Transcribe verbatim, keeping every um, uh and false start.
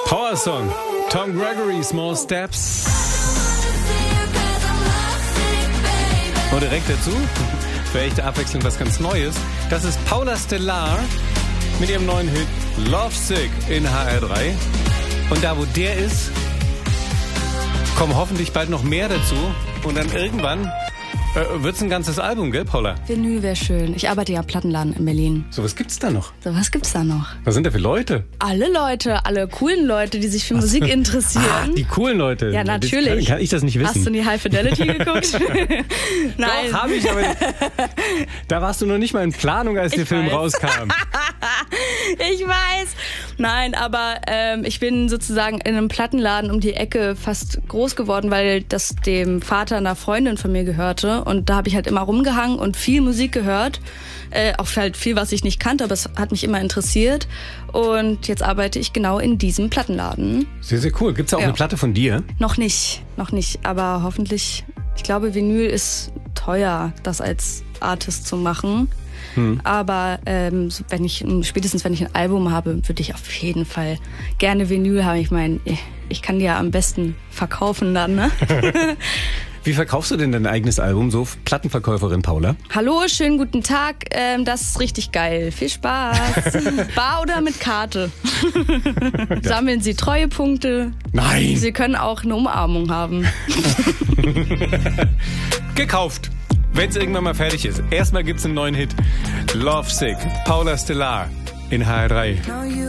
Power Song. Tom Gregory, Small Steps. Und direkt dazu, für echte Abwechslung was ganz Neues, das ist Paula Stellar mit ihrem neuen Hit Lovesick in H R drei. Und da, wo der ist, kommen hoffentlich bald noch mehr dazu. Und dann irgendwann äh, wird's ein ganzes Album, gell, Paula? Vinyl wäre schön. Ich arbeite ja am Plattenladen in Berlin. So, was gibt's da noch? So, was gibt's da noch? Was sind da für Leute? Alle Leute, alle coolen Leute, die sich für Musik interessieren. Ah, die coolen Leute. Ja, natürlich. Kann, kann ich das nicht wissen? Hast du nie High Fidelity geguckt? Nein. Doch, habe ich, aber da warst du noch nicht mal in Planung, als Ich der Film weiß. rauskam. Ich weiß. Nein, aber ähm, ich bin sozusagen in einem Plattenladen um die Ecke fast groß geworden, weil das dem Vater einer Freundin von mir gehörte. Und da habe ich halt immer rumgehangen und viel Musik gehört. Äh, auch halt viel, was ich nicht kannte, aber es hat mich immer interessiert. Und jetzt arbeite ich genau in diesem Plattenladen. Sehr, sehr cool. Gibt's da auch Ja. eine Platte von dir? Noch nicht, noch nicht. Aber hoffentlich, ich glaube, Vinyl ist teuer, das als Artist zu machen. Hm. Aber ähm, so, wenn ich spätestens wenn ich ein Album habe, würde ich auf jeden Fall gerne Vinyl haben. Ich meine, ich, ich kann die ja am besten verkaufen dann, ne? Wie verkaufst du denn dein eigenes Album, so Plattenverkäuferin Paula? Hallo, schönen guten Tag. Ähm, das ist richtig geil. Viel Spaß. Bar oder mit Karte? Sammeln Sie Treuepunkte? Nein! Sie können auch eine Umarmung haben. Gekauft! Wenn es irgendwann mal fertig ist. Erstmal gibt's einen neuen Hit. Lovesick, Paula Stellar in H R drei.